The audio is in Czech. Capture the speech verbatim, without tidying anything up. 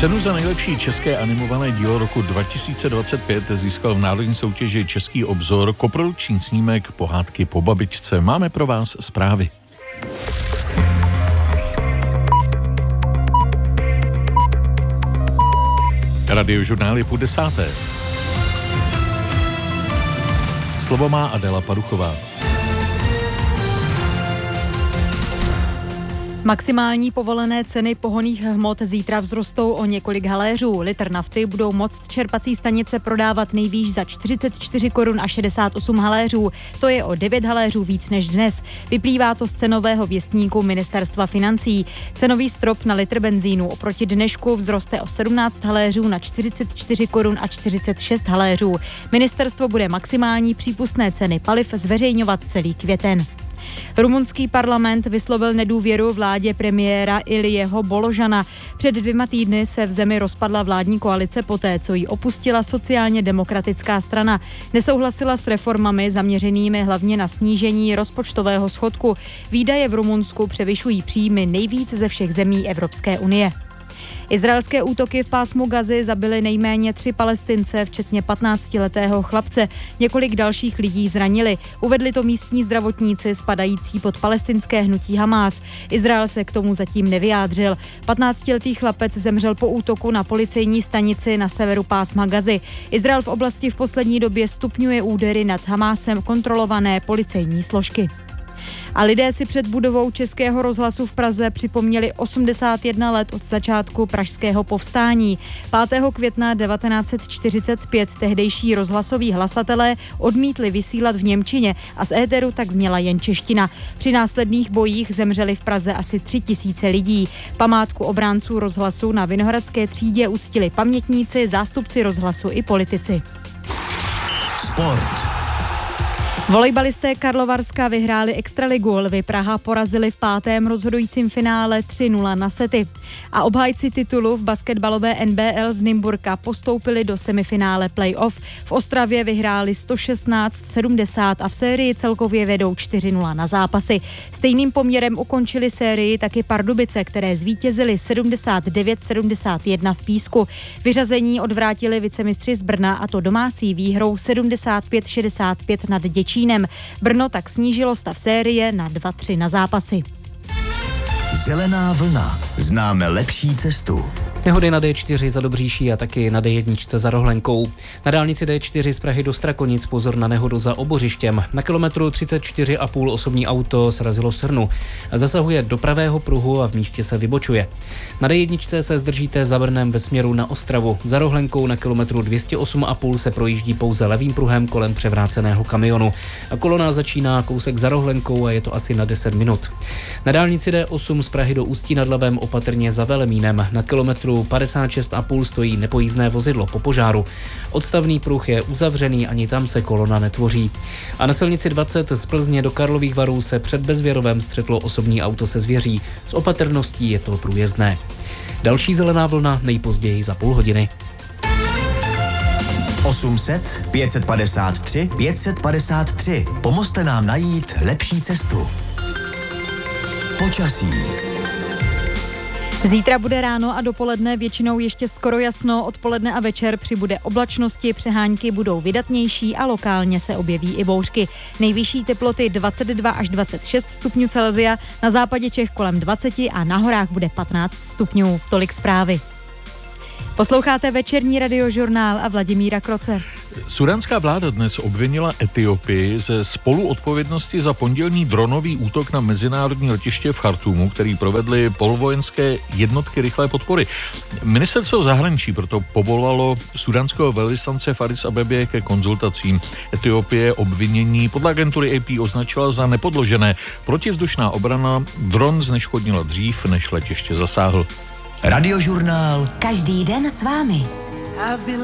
Cenu za nejlepší české animované dílo roku dva tisíce dvacet pět získal v národní soutěži Český obzor koprodukční snímek Pohádky po babičce. Máme pro vás zprávy. Radiožurnál je půl desáté. Slovo má Adela Paruchová. Maximální povolené ceny pohonných hmot zítra vzrostou o několik haléřů. Litr nafty budou moct čerpací stanice prodávat nejvýš za čtyřicet čtyři korun a šedesát osm haléřů. To je o devět haléřů víc než dnes. Vyplývá to z cenového věstníku Ministerstva financí. Cenový strop na litr benzínu oproti dnešku vzroste o sedmnáct haléřů na čtyřicet čtyři korun a čtyřicet šest haléřů. Ministerstvo bude maximální přípustné ceny paliv zveřejňovat celý květen. Rumunský parlament vyslovil nedůvěru vládě premiéra Ilieho Boložana. Před dvěma týdny se v zemi rozpadla vládní koalice poté, co ji opustila sociálně demokratická strana. Nesouhlasila s reformami zaměřenými hlavně na snížení rozpočtového schodku. Výdaje v Rumunsku převyšují příjmy nejvíc ze všech zemí Evropské unie. Izraelské útoky v pásmu Gazy zabily nejméně tři Palestince, včetně patnáctiletého chlapce. Několik dalších lidí zranili. Uvedli to místní zdravotníci spadající pod palestinské hnutí Hamás. Izrael se k tomu zatím nevyjádřil. patnáctiletý chlapec zemřel po útoku na policejní stanici na severu pásma Gazy. Izrael v oblasti v poslední době stupňuje údery nad Hamásem kontrolované policejní složky. A lidé si před budovou Českého rozhlasu v Praze připomněli osmdesát jedna let od začátku pražského povstání. pátého května devatenáct set čtyřicet pět tehdejší rozhlasoví hlasatelé odmítli vysílat v němčině a z éteru tak zněla jen čeština. Při následných bojích zemřeli v Praze asi tři tisíce lidí. Památku obránců rozhlasu na Vinohradské třídě uctili pamětníci, zástupci rozhlasu i politici. Sport. Volejbalisté Karlovarska vyhráli extraligu, Lvy Praha porazili v pátém rozhodujícím finále tři nula na sety. A obhájci titulu v basketbalové N B L z Nymburka postoupili do semifinále playoff. V Ostravě vyhráli sto šestnáct sedmdesát a v sérii celkově vedou čtyři nula na zápasy. Stejným poměrem ukončili sérii taky Pardubice, které zvítězili sedmdesát devět sedmdesát jedna v Písku. Vyřazení odvrátili vicemistři z Brna, a to domácí výhrou sedmdesát pět šedesát pět nad Děčínem. Brno tak snížilo stav série na dva tři na zápasy. Zelená vlna. Známe lepší cestu. Nehody na D čtyři za Dobříší a taky na D jedna za Rohlenkou. Na dálnici D čtyři z Prahy do Strakonic pozor na nehodu za Obořištěm. Na kilometru třicet čtyři a půl osobní auto srazilo srnu. Zasahuje do pravého pruhu a v místě se vybočuje. Na D jedna se zdržíte za Brnem ve směru na Ostravu. Za Rohlenkou na kilometru dvě stě osm a půl se projíždí pouze levým pruhem kolem převráceného kamionu. A kolona začíná kousek za Rohlenkou a je to asi na deset minut. Na dálnici D osm z Prahy do Ústí nad Labem opatrně za Velemínem. Na kilometru padesát šest a půl stojí nepojízdné vozidlo po požáru. Odstavný pruh je uzavřený, ani tam se kolona netvoří. A na silnici dvacet z Plzně do Karlových Varů se před Bezvěrovem střetlo osobní auto se zvěří. S opatrností je to průjezdné. Další zelená vlna nejpozději za půl hodiny. osm set pět set padesát tři pět set padesát tři. Pomozte nám najít lepší cestu. Počasí. Zítra bude ráno a dopoledne většinou ještě skoro jasno, odpoledne a večer přibude oblačnosti, přehánky budou vydatnější a lokálně se objeví i bouřky. Nejvyšší teploty dvacet dva až dvacet šest stupňů Celsia, na západě Čech kolem dvacet a na horách bude patnáct stupňů. Tolik zprávy. Posloucháte večerní radiožurnál a Vladimíra Kroce. Sudánská vláda dnes obvinila Etiopii ze spoluodpovědnosti za pondělní dronový útok na mezinárodní letiště v Chartúmu, který provedly polovojenské jednotky rychlé podpory. Ministerstvo zahraničí proto povolalo sudánského velvyslance v Addis Abebě ke konzultacím. Etiopie obvinění podle agentury A P označila za nepodložené. Protivzdušná obrana dron zneškodnila dřív, než letiště zasáhl. Radiožurnál. Každý den s vámi.